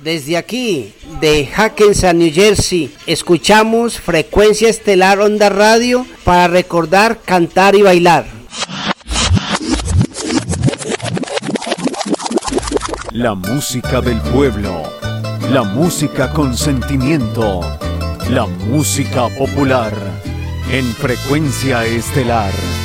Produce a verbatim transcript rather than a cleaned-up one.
Desde aquí, de Hackensack, New Jersey, escuchamos Frecuencia Estelar Onda Radio para recordar, cantar y bailar. La música del pueblo, la música con sentimiento, la música popular, en Frecuencia Estelar.